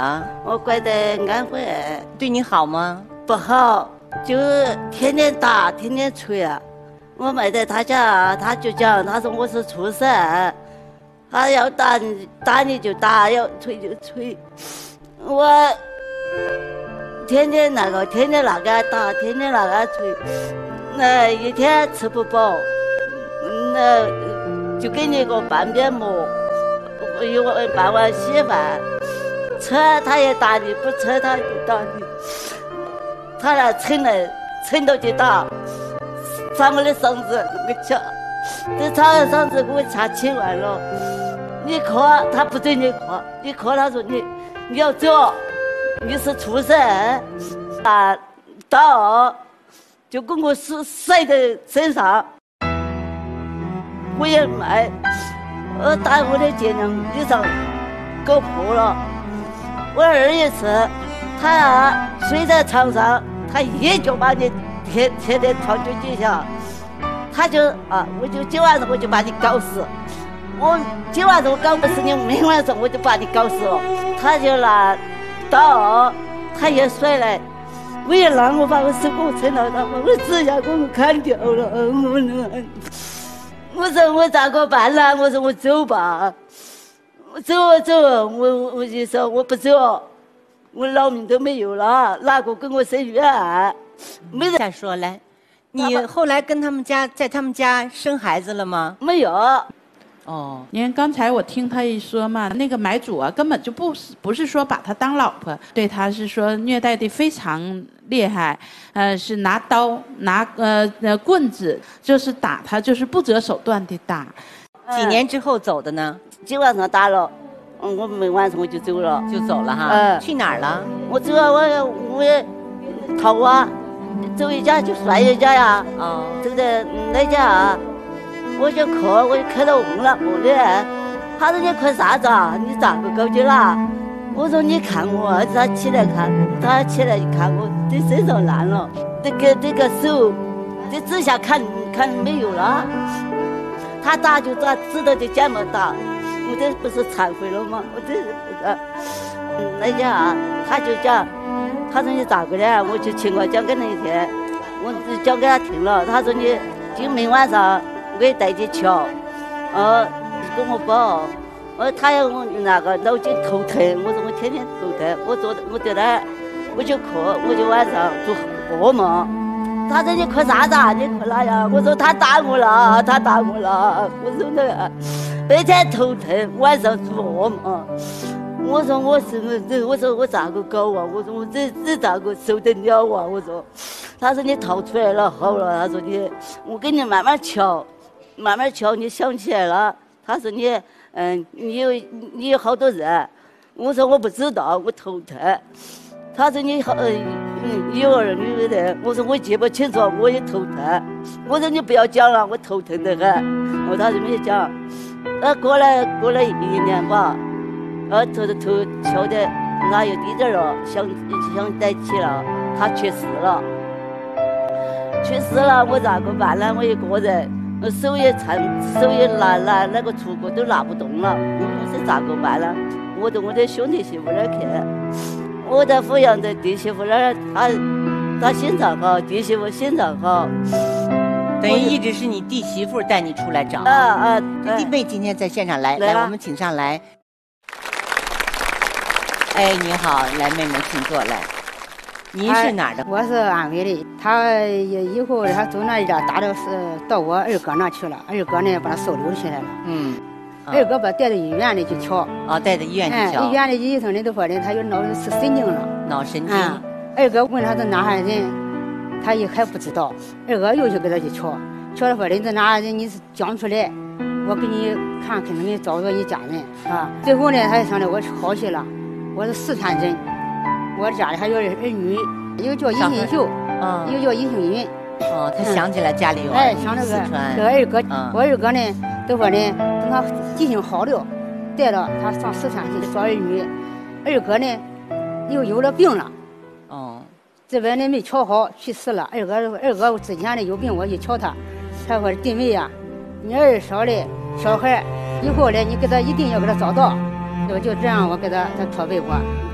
啊？ 我怪得安徽， 对你好吗？ 不好，就天天打，天天捶啊。我没在他家，他就讲，他说我是畜生，他要打你就打，要捶就捶。我天天那个打，天天那个捶，那一天吃不饱，那就给你个半边馍，半碗稀饭。吃他也打你，不吃他就打你。他俩撑到就打，插我的嗓子给掐，这插了嗓子给我掐7万了。你磕他不准你磕，你磕他说你要走，你是畜生啊！打就给我甩在身上，我也卖，打我的肩膀衣裳搞破了。我儿也是，他睡在床上，他一脚把你贴在床脚底下，他就我就今晚上我就把你搞死，我今晚上我搞不死你，明晚上我就把你搞死了。他就拿刀，他也甩来，我一拿我把我手给我撑到他，把我指甲给我砍掉了，我说我咋个办呢？我说我走吧。我走，我就说我不走，我老命都没有了，哪个跟我生冤？没人再说来，你后来在他们家生孩子了吗？ 没有。 哦，你看刚才我听他一说嘛，那个买主啊，根本就不是说把他当老婆，对他是说虐待的非常厉害，是拿刀拿棍子，就是打他，就是不择手段的打。 几年之后走的呢？ 今晚上打了，我明晚上我就走了， 就走了哈。去哪儿了？ 我走了，我也逃啊，走一家就算一家呀。走在那家，我就磕到问了我的，他说你磕啥子啊？你咋个搞的啦？我说你看我，他起来看，他起来一看我，这身上烂了，这个手，这指甲看没有了。他打就打，指到这肩膀打，我这不是忏悔了吗？我这是不是？那家他就讲，他说你咋个的？我就情况讲给那一天，我讲给他听了。他说你今明晚上我给你带去瞧，跟我报，他要我那个脑筋头疼，我说我天天头疼，我在那儿我就磕，我就晚上做噩梦。他说你磕啥子啊？你磕哪呀？我说他打我了。我说那个白天头疼，晚上做噩梦。我说我说我咋个搞啊？我说我这咋个受得了啊？我说，他说你逃出来了，好了。他说我给你慢慢瞧，你想起来了。他说你有好多人。我说我不知道，我头疼。他说你有儿女的，我说我记不清楚，我也头疼。我说你不要讲了，我头疼得很。他就没讲。过了1年吧，头瞧的哪有滴点了，想在一起了，他去世了，我咋个办呢？我一个人，手也拿那个锄棍都拿不动了，我是咋个办呢？我到我的兄弟媳妇那儿去。我在阜阳的弟媳妇那儿，他心脏好，弟媳妇心脏好， 等于一直是你弟媳妇带你出来找。弟妹今天在现场来，我们请上来。哎，你好，来妹妹请坐来。您是哪儿的？ 我是安徽的。他以后他走那一家打的是到我二哥那去了，二哥呢把他收留起来了。二哥把带到医院里去瞧。 带到医院去瞧。医院的医生呢都说的他有脑是神经了。 脑神经。 二哥问他是哪哈人，他也还不知道。二哥又去给他去瞧，瞧了说的是哪人，你是讲出来，我给你看，肯定给你找着你家人啊。最后呢，他就想着我好些了，我是四川人，我家里还有儿女，一个叫尹新秀，一个叫尹星云。 他想起来家里有想那个四川。 这二哥，我二哥呢都说呢，等他记性好了，带了他上四川去找儿女。二哥呢又有了病了，这边呢没瞧好，去世了。二哥之前呢有病，我去瞧他，他说弟妹呀，你儿少的小孩，以后呢你给他一定要给他找到，就这样我给他托背过。